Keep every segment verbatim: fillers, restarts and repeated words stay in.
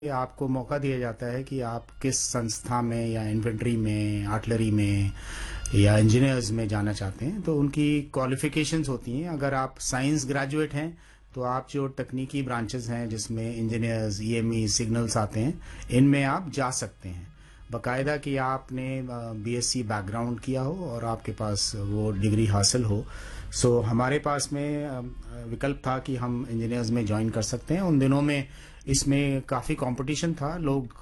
आपको मौका दिया जाता है कि आप किस संस्था में या इन्फेंट्री में, आर्टिलरी में या इंजीनियर्स में जाना चाहते हैं, तो उनकी क्वालिफिकेशंस होती हैं। अगर आप साइंस ग्रेजुएट हैं तो आप जो तकनीकी ब्रांचेस हैं जिसमें इंजीनियर्स, ईएमई, सिग्नल्स आते हैं, इनमें आप जा सकते हैं बाकायदा कि आपने बीएससी बैकग्राउंड किया हो और आपके पास वो डिग्री हासिल हो। सो हमारे पास में विकल्प था कि हम इंजीनियर्स में ज्वाइन कर सकते हैं। उन दिनों में इसमें काफ़ी कंपटीशन था, लोग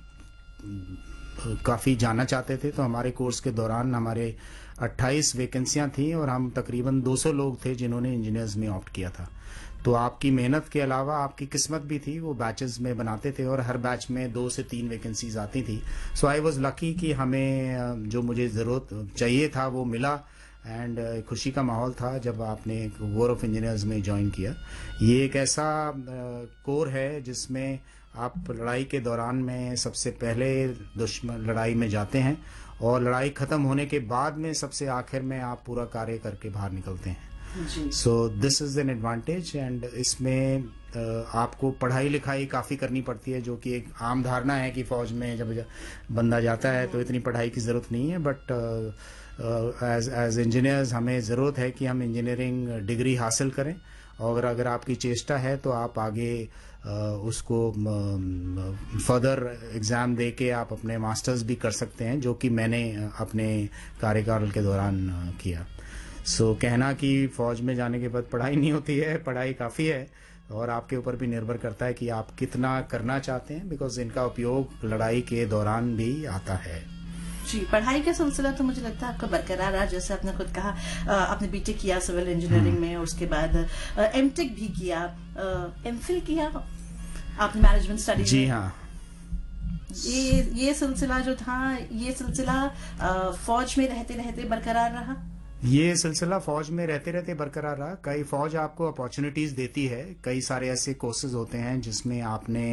काफ़ी जाना चाहते थे, तो हमारे कोर्स के दौरान हमारे अट्ठाईस वैकेंसियां थी और हम तकरीबन दो सौ लोग थे जिन्होंने इंजीनियर्स में ऑप्ट किया था। तो आपकी मेहनत के अलावा आपकी किस्मत भी थी, वो बैचेस में बनाते थे और हर बैच में दो से तीन वैकेंसीज आती थी। सो आई वाज लकी कि हमें जो मुझे ज़रूरत चाहिए था वो मिला एंड खुशी का माहौल था जब आपने कोर ऑफ इंजीनियर्स में ज्वाइन किया। ये एक ऐसा कोर है जिसमें आप लड़ाई के दौरान में सबसे पहले दुश्मन लड़ाई में जाते हैं और लड़ाई ख़त्म होने के बाद में सबसे आखिर में आप पूरा कार्य करके बाहर निकलते हैं। So this is an advantage and इसमें uh, आपको पढ़ाई लिखाई काफ़ी करनी पड़ती है, जो कि एक आम धारणा है कि फ़ौज में जब बंदा जाता है तो इतनी पढ़ाई की ज़रूरत नहीं है। बट एज एज इंजीनियर्स हमें ज़रूरत है कि हम इंजीनियरिंग डिग्री हासिल करें और अगर आपकी चेष्टा है तो आप आगे uh, उसको फर्दर एग्ज़ाम दे के आप अपने मास्टर्स भी कर सकते हैं, जो कि मैंने अपने कार्यकाल के दौरान uh, किया। सो so, कहना कि फ़ौज में जाने के बाद पढ़ाई नहीं होती है, पढ़ाई काफ़ी है और आपके ऊपर भी निर्भर करता है कि आप कितना करना चाहते हैं, बिकॉज इनका उपयोग लड़ाई के दौरान भी आता है। जी, पढ़ाई का सिलसिला तो मुझे लगता है आपका बरकरार रहा। जैसे आपने खुद कहा, आपने बीटेक किया सिविल इंजीनियरिंग में और उसके बाद एमटेक भी किया, एमफिल किया आपने मैनेजमेंट स्टडी। जी हाँ, ये ये सिलसिला जो था, ये सिलसिला फौज में रहते रहते बरकरार रहा। ये सिलसिला फौज में रहते रहते बरकरार रहा। कई फौज आपको अपॉर्चुनिटीज़ देती है, कई सारे ऐसे कोर्सेज होते हैं जिसमें आपने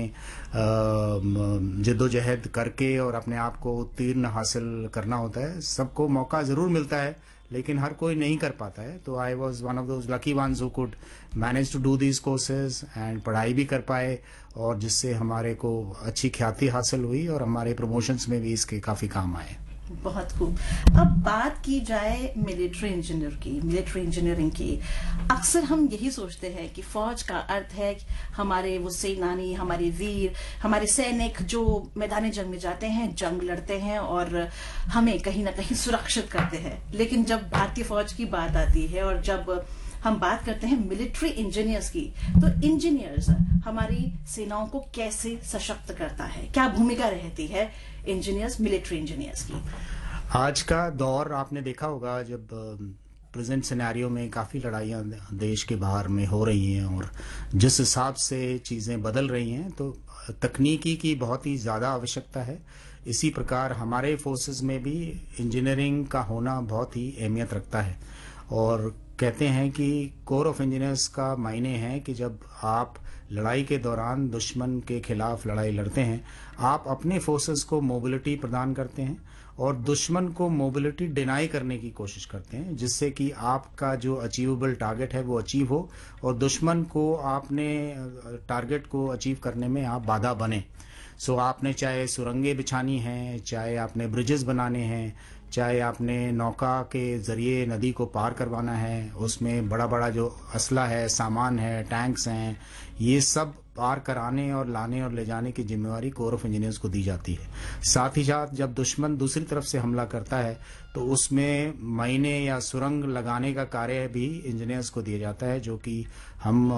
जद्दोजहद करके और अपने आप को उत्तीर्ण हासिल करना होता है। सबको मौका ज़रूर मिलता है लेकिन हर कोई नहीं कर पाता है। तो I was one of those lucky ones who could manage to do these courses and पढ़ाई भी कर पाए और जिससे हमारे को अच्छी ख्याति हासिल हुई और हमारे प्रमोशंस में भी इसके काफ़ी काम आए। बहुत खूब। अब बात की जाए मिलिट्री इंजीनियर की, मिलिट्री इंजीनियरिंग की, अक्सर हम यही सोचते हैं कि फौज का अर्थ है हमारे वो सेनानी, हमारे वीर, हमारे सैनिक जो मैदानी जंग में जाते हैं, जंग लड़ते हैं और हमें कहीं ना कहीं सुरक्षित करते हैं। लेकिन जब भारतीय फौज की बात आती है और जब हम बात करते हैं मिलिट्री इंजीनियर्स की, तो इंजीनियर्स हमारी सेनाओं को कैसे सशक्त करता है, क्या भूमिका रहती है इंजीनियर्स, मिलिट्री इंजीनियर्स की? आज का दौर आपने देखा होगा, जब प्रेजेंट सिनेरियो में काफ़ी लड़ाइयाँ देश के बाहर में हो रही हैं और जिस हिसाब से चीज़ें बदल रही हैं, तो तकनीकी की बहुत ही ज़्यादा आवश्यकता है। इसी प्रकार हमारे फोर्सेस में भी इंजीनियरिंग का होना बहुत ही अहमियत रखता है और कहते हैं कि कोर ऑफ इंजीनियर्स का मायने है कि जब आप लड़ाई के दौरान दुश्मन के खिलाफ लड़ाई लड़ते हैं, आप अपने फोर्सेस को मोबिलिटी प्रदान करते हैं और दुश्मन को मोबिलिटी डिनाई करने की कोशिश करते हैं, जिससे कि आपका जो अचीवेबल टारगेट है वो अचीव हो और दुश्मन को आपने टारगेट को अचीव करने में आप बाधा बने। सो आपने चाहे सुरंगें बिछानी हैं, चाहे आपने ब्रिजेस बनाने हैं, चाहे आपने नौका के ज़रिए नदी को पार करवाना है, उसमें बड़ा बड़ा जो असला है, सामान है, टैंक्स हैं, ये सब पार कराने और लाने और ले जाने की जिम्मेवारी कोर ऑफ इंजीनियर्स को दी जाती है। साथ ही साथ जब दुश्मन दूसरी तरफ से हमला करता है तो उसमें माइने या सुरंग लगाने का कार्य भी इंजीनियर्स को दिया जाता है, जो कि हम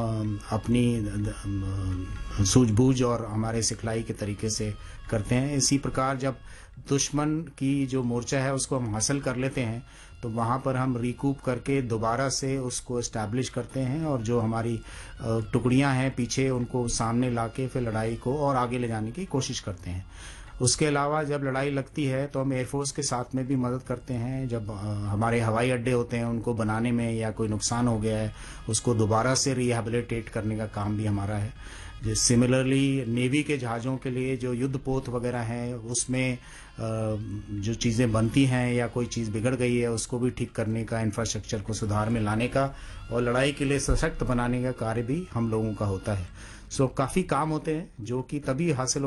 अपनी सूझबूझ और हमारे सिखलाई के तरीके से करते हैं। इसी प्रकार जब दुश्मन की जो मोर्चा है उसको हम हासिल कर लेते हैं तो वहाँ पर हम रिकूप करके दोबारा से उसको इस्टेब्लिश करते हैं और जो हमारी टुकड़ियाँ हैं पीछे, उनको सामने लाके फिर लड़ाई को और आगे ले जाने की कोशिश करते हैं। उसके अलावा जब लड़ाई लगती है तो हम एयरफोर्स के साथ में भी मदद करते हैं। जब हमारे हवाई अड्डे होते हैं उनको बनाने में या कोई नुकसान हो गया है उसको दोबारा से रिहेबिलिटेट करने का काम भी हमारा है। सिमिलरली नेवी के जहाज़ों के लिए जो युद्ध पोत वगैरह हैं उसमें जो चीज़ें बनती हैं या कोई चीज़ बिगड़ गई है उसको भी ठीक करने का, इंफ्रास्ट्रक्चर को सुधार में लाने का और लड़ाई के लिए सशक्त बनाने का कार्य भी हम लोगों का होता है। सो काफ़ी काम होते हैं जो कि तभी हासिल